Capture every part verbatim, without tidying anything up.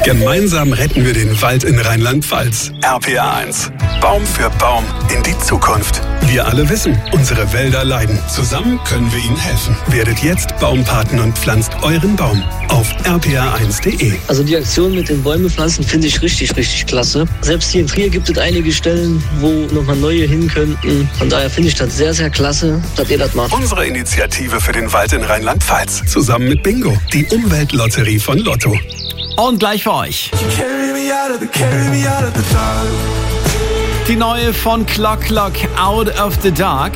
Gemeinsam retten wir den Wald in Rheinland-Pfalz. R P R eins. Baum für Baum in die Zukunft. Wir alle wissen, unsere Wälder leiden. Zusammen können wir ihnen helfen. Werdet jetzt Baumpaten und pflanzt euren Baum auf r p r eins punkt d e. Also die Aktion mit den Bäume pflanzen finde ich richtig, richtig klasse. Selbst hier in Trier gibt es einige Stellen, wo nochmal neue hin könnten. Von daher finde ich das sehr, sehr klasse, dass ihr das macht. Unsere Initiative für den Wald in Rheinland-Pfalz. Zusammen mit Bingo, die Umweltlotterie von Lotto. Und gleich für euch die neue von Clock Clock, Out of the Dark.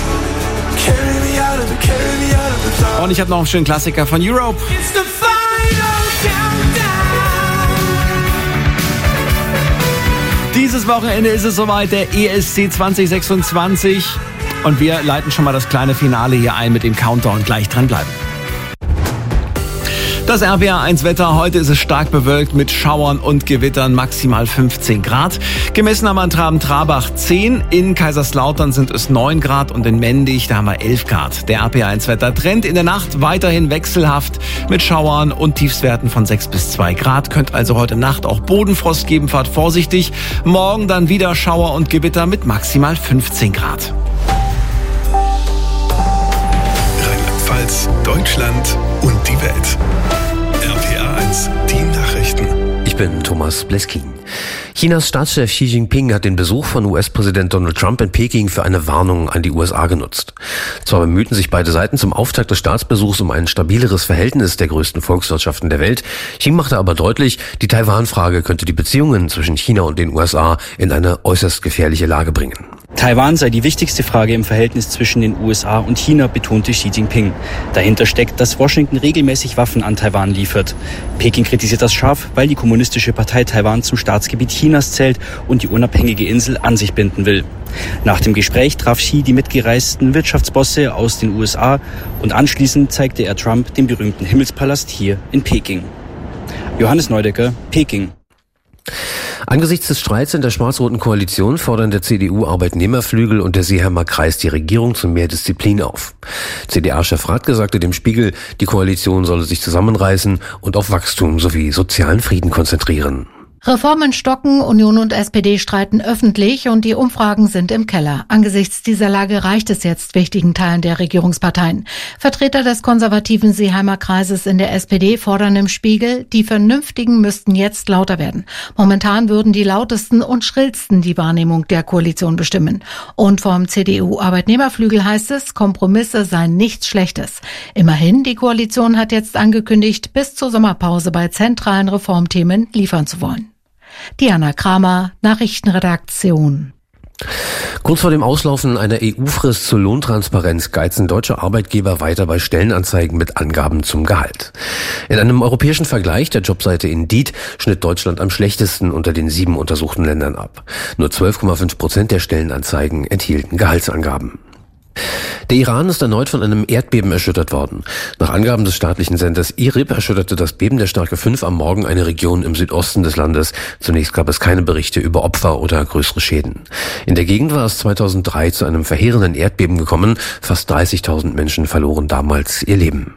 Und ich habe noch einen schönen Klassiker von Europe. Dieses Wochenende ist es soweit, der E S C zwanzig sechsundzwanzig. Und wir leiten schon mal das kleine Finale hier ein mit dem Countdown. Gleich dranbleiben. Das R P R eins Wetter, heute ist es stark bewölkt mit Schauern und Gewittern, maximal fünfzehn Grad. Gemessen haben wir in Traben-Trabach zehn, in Kaiserslautern sind es neun Grad und in Mendig, da haben wir elf Grad. Der R P R eins Wetter Trend in der Nacht weiterhin wechselhaft mit Schauern und Tiefstwerten von sechs bis zwei Grad. Könnt also heute Nacht auch Bodenfrost geben, fahrt vorsichtig. Morgen dann wieder Schauer und Gewitter mit maximal fünfzehn Grad. Rheinland-Pfalz, Deutschland und die Welt. R P R eins, die Nachrichten. Ich bin Thomas Bleskin. Chinas Staatschef Xi Jinping hat den Besuch von U S-Präsident Donald Trump in Peking für eine Warnung an die U S A genutzt. Zwar bemühten sich beide Seiten zum Auftakt des Staatsbesuchs um ein stabileres Verhältnis der größten Volkswirtschaften der Welt. Xi machte aber deutlich, die Taiwan-Frage könnte die Beziehungen zwischen China und den U S A in eine äußerst gefährliche Lage bringen. Taiwan sei die wichtigste Frage im Verhältnis zwischen den U S A und China, betonte Xi Jinping. Dahinter steckt, dass Washington regelmäßig Waffen an Taiwan liefert. Peking kritisiert das scharf, weil die Kommunistische Partei Taiwan zum Staatsgebiet Chinas zählt und die unabhängige Insel an sich binden will. Nach dem Gespräch traf Xi die mitgereisten Wirtschaftsbosse aus den U S A und anschließend zeigte er Trump den berühmten Himmelspalast hier in Peking. Johannes Neudecker, Peking. Angesichts des Streits in der schwarz-roten Koalition fordern der C D U-Arbeitnehmerflügel und der Seeheimer Kreis die Regierung zu mehr Disziplin auf. C D A-Chef Radke sagte dem Spiegel, die Koalition solle sich zusammenreißen und auf Wachstum sowie sozialen Frieden konzentrieren. Reformen stocken, Union und S P D streiten öffentlich und die Umfragen sind im Keller. Angesichts dieser Lage reicht es jetzt wichtigen Teilen der Regierungsparteien. Vertreter des konservativen Seeheimer Kreises in der S P D fordern im Spiegel, die Vernünftigen müssten jetzt lauter werden. Momentan würden die lautesten und schrillsten die Wahrnehmung der Koalition bestimmen. Und vom C D U-Arbeitnehmerflügel heißt es, Kompromisse seien nichts Schlechtes. Immerhin, die Koalition hat jetzt angekündigt, bis zur Sommerpause bei zentralen Reformthemen liefern zu wollen. Diana Kramer, Nachrichtenredaktion. Kurz vor dem Auslaufen einer E U-Frist zur Lohntransparenz geizen deutsche Arbeitgeber weiter bei Stellenanzeigen mit Angaben zum Gehalt. In einem europäischen Vergleich der Jobseite Indeed schnitt Deutschland am schlechtesten unter den sieben untersuchten Ländern ab. Nur zwölf Komma fünf Prozent der Stellenanzeigen enthielten Gehaltsangaben. Der Iran ist erneut von einem Erdbeben erschüttert worden. Nach Angaben des staatlichen Senders I R I B erschütterte das Beben der Stärke fünf am Morgen eine Region im Südosten des Landes. Zunächst gab es keine Berichte über Opfer oder größere Schäden. In der Gegend war es zweitausenddrei zu einem verheerenden Erdbeben gekommen. Fast dreißigtausend Menschen verloren damals ihr Leben.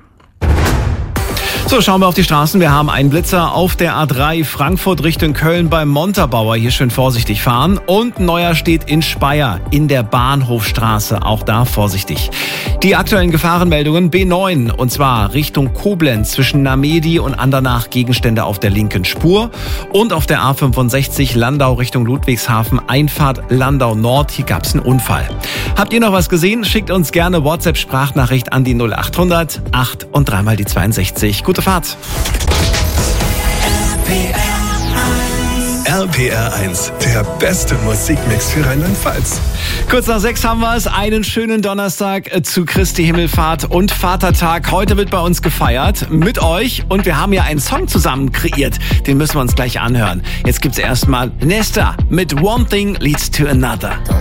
So, schauen wir auf die Straßen. Wir haben einen Blitzer auf der A drei Frankfurt Richtung Köln beim Montabaur. Hier schön vorsichtig fahren. Und ein neuer steht in Speyer in der Bahnhofstraße. Auch da vorsichtig. Die aktuellen Gefahrenmeldungen B neun und zwar Richtung Koblenz zwischen Namedi und Andernach Gegenstände auf der linken Spur. Und auf der A fünfundsechzig Landau Richtung Ludwigshafen Einfahrt Landau Nord. Hier gab es einen Unfall. Habt ihr noch was gesehen? Schickt uns gerne WhatsApp-Sprachnachricht an die null achthundert acht und dreimal die zweiundsechzig. Gute Fahrt. R P R eins, der beste Musikmix für Rheinland-Pfalz. Kurz nach sechs haben wir es. Einen schönen Donnerstag zu Christi Himmelfahrt und Vatertag. Heute wird bei uns gefeiert mit euch und wir haben ja einen Song zusammen kreiert. Den müssen wir uns gleich anhören. Jetzt gibt's erstmal Nesta mit One Thing Leads to Another.